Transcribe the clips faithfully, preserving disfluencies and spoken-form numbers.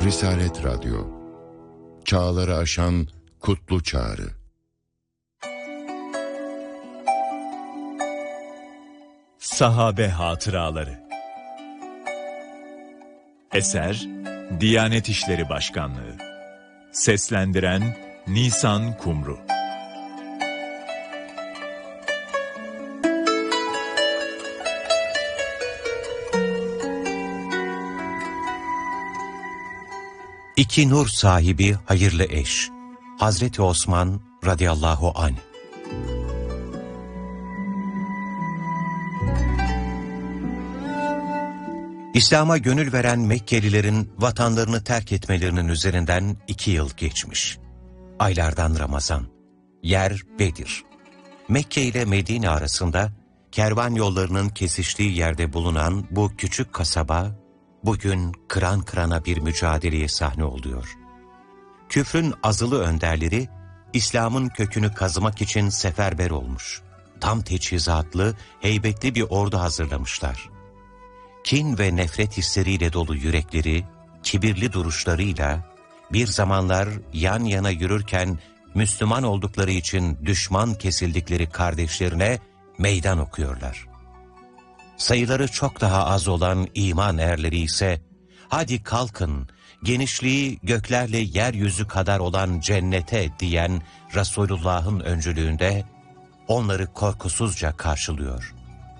Risalet Radyo, çağları aşan kutlu çağrı. Sahabe Hatıraları. Eser Diyanet İşleri Başkanlığı. Seslendiren Nisan Kumru. İki nur sahibi hayırlı eş, Hazreti Osman radıyallahu anh. İslam'a gönül veren Mekkelilerin vatanlarını terk etmelerinin üzerinden iki yıl geçmiş. Aylardan Ramazan, yer Bedir. Mekke ile Medine arasında kervan yollarının kesiştiği yerde bulunan bu küçük kasaba, bugün kıran kırana bir mücadeleye sahne oluyor. Küfrün azılı önderleri, İslam'ın kökünü kazımak için seferber olmuş. Tam teçhizatlı, heybetli bir ordu hazırlamışlar. Kin ve nefret hisleriyle dolu yürekleri, kibirli duruşlarıyla, bir zamanlar yan yana yürürken Müslüman oldukları için düşman kesildikleri kardeşlerine meydan okuyorlar. Sayıları çok daha az olan iman erleri ise, hadi kalkın, genişliği göklerle yeryüzü kadar olan cennete diyen Resulullah'ın öncülüğünde onları korkusuzca karşılıyor.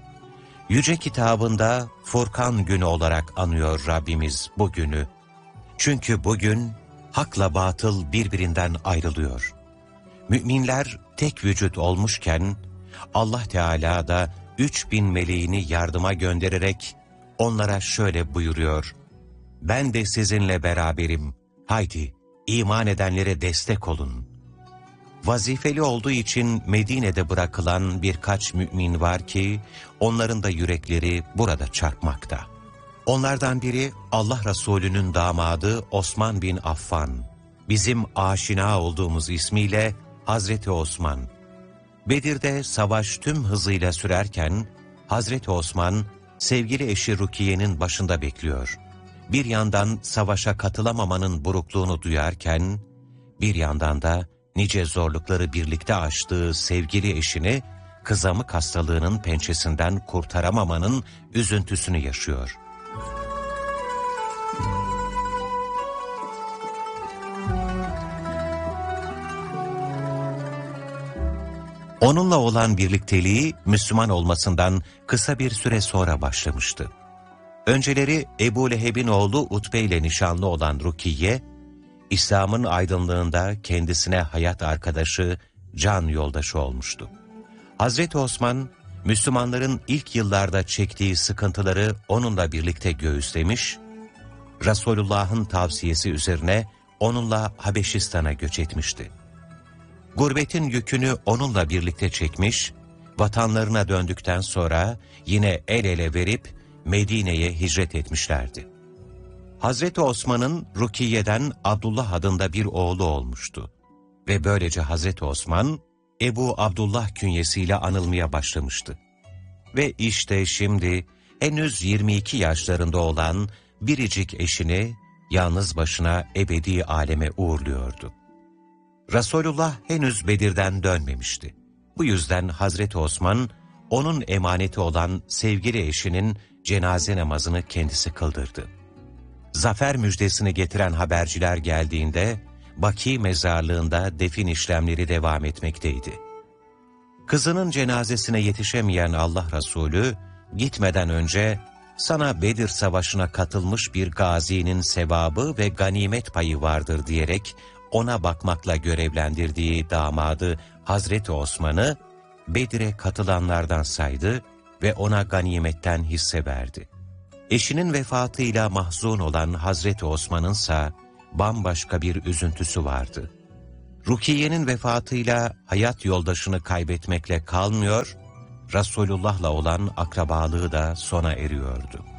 Yüce kitabında Furkan günü olarak anıyor Rabbimiz bu günü. Çünkü bugün hakla batıl birbirinden ayrılıyor. Müminler tek vücut olmuşken Allah Teala da üç bin meleğini yardıma göndererek onlara şöyle buyuruyor: ben de sizinle beraberim, haydi iman edenlere destek olun. Vazifeli olduğu için Medine'de bırakılan birkaç mümin var ki onların da yürekleri burada çarpmakta. Onlardan biri Allah Resulü'nün damadı Osman bin Affan, bizim aşina olduğumuz ismiyle Hazreti Osman. Bedir'de savaş tüm hızıyla sürerken Hazreti Osman sevgili eşi Rukiye'nin başında bekliyor. Bir yandan savaşa katılamamanın burukluğunu duyarken bir yandan da nice zorlukları birlikte aştığı sevgili eşini kızamık hastalığının pençesinden kurtaramamanın üzüntüsünü yaşıyor. Onunla olan birlikteliği Müslüman olmasından kısa bir süre sonra başlamıştı. Önceleri Ebu Leheb'in oğlu Utbe ile nişanlı olan Rukiye, İslam'ın aydınlığında kendisine hayat arkadaşı, can yoldaşı olmuştu. Hazreti Osman, Müslümanların ilk yıllarda çektiği sıkıntıları onunla birlikte göğüslemiş, Resulullah'ın tavsiyesi üzerine onunla Habeşistan'a göç etmişti. Gurbetin yükünü onunla birlikte çekmiş, vatanlarına döndükten sonra yine el ele verip Medine'ye hicret etmişlerdi. Hazreti Osman'ın Rukiye'den Abdullah adında bir oğlu olmuştu. Ve böylece Hazreti Osman, Ebu Abdullah künyesiyle anılmaya başlamıştı. Ve işte şimdi henüz yirmi iki yaşlarında olan biricik eşini yalnız başına ebedi aleme uğurluyordu. Resulullah henüz Bedir'den dönmemişti. Bu yüzden Hazreti Osman, onun emaneti olan sevgili eşinin cenaze namazını kendisi kıldırdı. Zafer müjdesini getiren haberciler geldiğinde, Baki mezarlığında defin işlemleri devam etmekteydi. Kızının cenazesine yetişemeyen Allah Resulü, gitmeden önce, sana Bedir Savaşı'na katılmış bir gazinin sevabı ve ganimet payı vardır diyerek, ona bakmakla görevlendirdiği damadı Hazreti Osman'ı Bedir'e katılanlardan saydı ve ona ganimetten hisse verdi. Eşinin vefatıyla mahzun olan Hazreti Osman'ınsa bambaşka bir üzüntüsü vardı. Rukiye'nin vefatıyla hayat yoldaşını kaybetmekle kalmıyor, Resulullah'la olan akrabalığı da sona eriyordu.